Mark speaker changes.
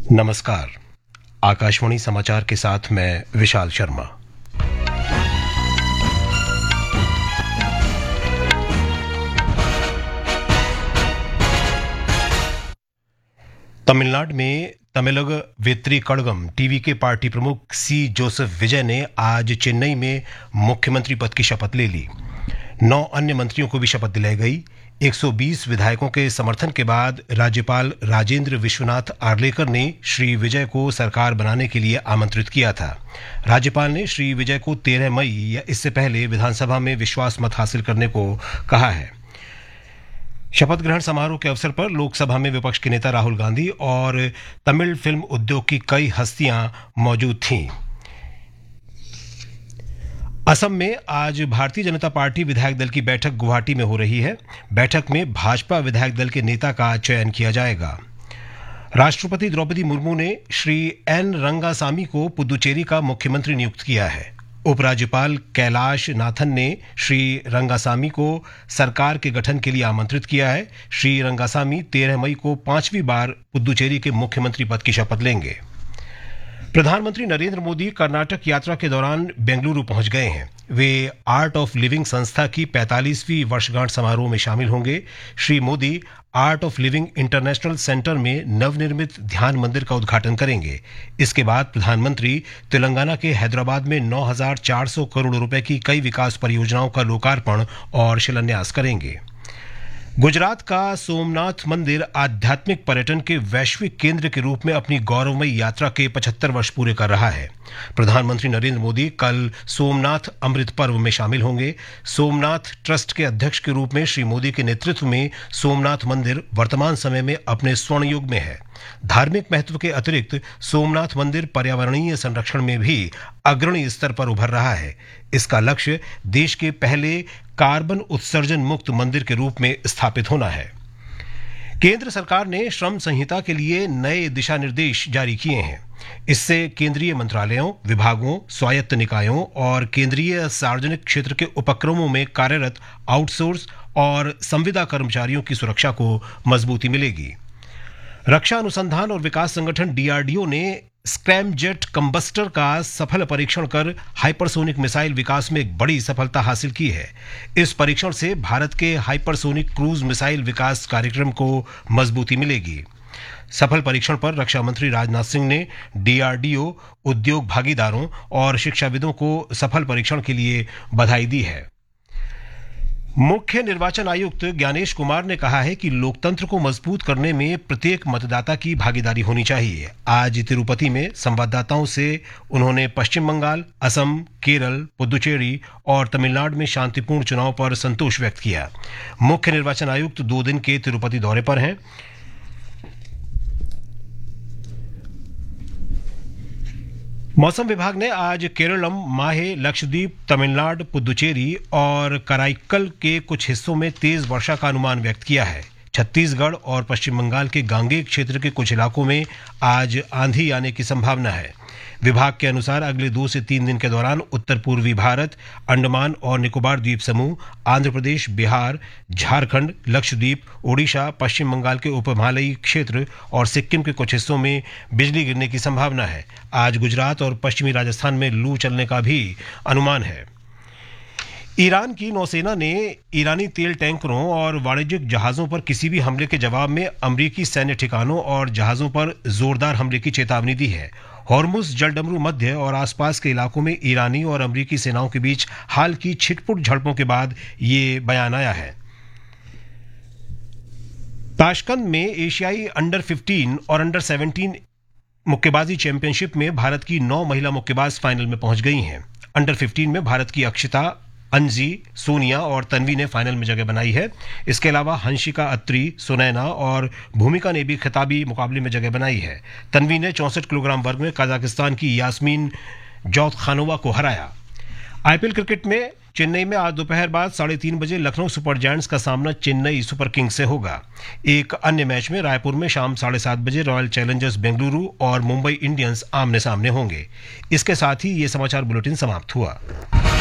Speaker 1: नमस्कार। आकाशवाणी समाचार के साथ मैं विशाल शर्मा। तमिलनाडु में तमिलग वेत्री कड़गम टीवी के पार्टी प्रमुख सी जोसेफ विजय ने आज चेन्नई में मुख्यमंत्री पद की शपथ ले ली। 9 अन्य मंत्रियों को भी शपथ दिलाई गई। 120 विधायकों के समर्थन के बाद राज्यपाल राजेंद्र विश्वनाथ आर्लेकर ने श्री विजय को सरकार बनाने के लिए आमंत्रित किया था। राज्यपाल ने श्री विजय को 13 मई या इससे पहले विधानसभा में विश्वास मत हासिल करने को कहा है। शपथ ग्रहण समारोह के अवसर पर लोकसभा में विपक्ष के नेता राहुल गांधी और तमिल फिल्म उद्योग की कई हस्तियां मौजूद थीं। असम में आज भारतीय जनता पार्टी विधायक दल की बैठक गुवाहाटी में हो रही है। बैठक में भाजपा विधायक दल के नेता का चयन किया जाएगा। राष्ट्रपति द्रौपदी मुर्मू ने श्री एन रंगासामी को पुदुचेरी का मुख्यमंत्री नियुक्त किया है। उपराज्यपाल कैलाश नाथन ने श्री रंगासामी को सरकार के गठन के लिए आमंत्रित किया है। श्री रंगासामी 13 मई को 5वीं बार पुदुचेरी के मुख्यमंत्री पद की शपथ लेंगे। प्रधानमंत्री नरेंद्र मोदी कर्नाटक यात्रा के दौरान बेंगलुरु पहुंच गए हैं। वे आर्ट ऑफ लिविंग संस्था की 45वीं वर्षगांठ समारोह में शामिल होंगे। Shri Modi art of living international centre में नवनिर्मित ध्यान मंदिर का उद्घाटन करेंगे। इसके बाद प्रधानमंत्री तेलंगाना के हैदराबाद में 9,400 करोड़ रुपए की कई विकास परियोजनाओं का लोकार्पण और शिलान्यास करेंगे। गुजरात का सोमनाथ मंदिर आध्यात्मिक पर्यटन के वैश्विक केंद्र के रूप में अपनी गौरवमयी यात्रा के 75 वर्ष पूरे कर रहा है। प्रधानमंत्री नरेंद्र मोदी कल सोमनाथ अमृत पर्व में शामिल होंगे। सोमनाथ ट्रस्ट के अध्यक्ष के रूप में श्री मोदी के नेतृत्व में सोमनाथ मंदिर वर्तमान समय में अपने स्वर्ण युग में है। धार्मिक महत्व के अतिरिक्त सोमनाथ मंदिर पर्यावरणीय संरक्षण में भी अग्रणी स्तर पर उभर रहा है। इसका लक्ष्य देश के पहले कार्बन उत्सर्जन मुक्त मंदिर के रूप में स्थापित होना है। केंद्र सरकार ने श्रम संहिता के लिए नए दिशा निर्देश जारी किए हैं। इससे केंद्रीय मंत्रालयों, विभागों, स्वायत्त निकायों और केंद्रीय सार्वजनिक क्षेत्र के उपक्रमों में कार्यरत आउटसोर्स और संविदा कर्मचारियों की सुरक्षा को मजबूती मिलेगी। रक्षा अनुसंधान और विकास संगठन डीआरडीओ ने स्क्रैमजेट कम्बस्टर का सफल परीक्षण कर हाइपरसोनिक मिसाइल विकास में एक बड़ी सफलता हासिल की है। इस परीक्षण से भारत के हाइपरसोनिक क्रूज मिसाइल विकास कार्यक्रम को मजबूती मिलेगी। सफल परीक्षण पर रक्षा मंत्री राजनाथ सिंह ने डीआरडीओ, उद्योग भागीदारों और शिक्षाविदों को सफल परीक्षण के लिए बधाई दी है। मुख्य निर्वाचन आयुक्त ज्ञानेश कुमार ने कहा है कि लोकतंत्र को मजबूत करने में प्रत्येक मतदाता की भागीदारी होनी चाहिए। आज तिरुपति में संवाददाताओं से उन्होंने पश्चिम बंगाल, असम, केरल, पुदुचेरी और तमिलनाडु में शांतिपूर्ण चुनाव पर संतोष व्यक्त किया। मुख्य निर्वाचन आयुक्त 2 दिन के तिरुपति दौरे पर हैं। मौसम विभाग ने आज केरलम, माहे, लक्षद्वीप, तमिलनाडु, पुदुचेरी और कराईकल के कुछ हिस्सों में तेज वर्षा का अनुमान व्यक्त किया है। छत्तीसगढ़ और पश्चिम बंगाल के गांगेय क्षेत्र के कुछ इलाकों में आज आंधी आने की संभावना है। विभाग के अनुसार अगले 2 से 3 दिन के दौरान उत्तर पूर्वी भारत, अंडमान और निकोबार द्वीप समूह, आंध्र प्रदेश, बिहार, झारखंड, लक्षद्वीप, ओडिशा, पश्चिम बंगाल के उपहिमालयी क्षेत्र और सिक्किम के कुछ हिस्सों में बिजली गिरने की संभावना है। आज गुजरात और पश्चिमी राजस्थान में लू चलने का भी अनुमान है। ईरान की नौसेना ने ईरानी तेल टैंकरों और वाणिज्यिक जहाजों पर किसी भी हमले के जवाब में अमेरिकी सैन्य ठिकानों और जहाजों पर जोरदार हमले की चेतावनी दी है। हॉर्मुज जलडमरू मध्य और आसपास के इलाकों में ईरानी और अमेरिकी सेनाओं के बीच हाल की छिटपुट झड़पों के बाद ये बयान आया है। ताशकंद में एशियाई अंडर 15 और अंडर 17 मुक्केबाजी चैंपियनशिप में भारत की 9 महिला मुक्केबाज फाइनल में पहुंच गई हैं। अंडर 15 में भारत की अक्षिता, अंजी, सोनिया और तन्वी ने फाइनल में जगह बनाई है। इसके अलावा हंसिका अत्री, सुनैना और भूमिका ने भी खिताबी मुकाबले में जगह बनाई है। तन्वी ने 64 किलोग्राम वर्ग में कजाकिस्तान की यास्मीन जौतखानोवा को हराया। आईपीएल क्रिकेट में चेन्नई में आज दोपहर बाद 3:30 बजे लखनऊ सुपर जायंट्स का सामना चेन्नई सुपर किंग्स से होगा। एक अन्य मैच में रायपुर में शाम 7:30 बजे रॉयल चैलेंजर्स बेंगलुरु और मुंबई इंडियंस आमने सामने होंगे। इसके साथ ही ये समाचार बुलेटिन समाप्त हुआ।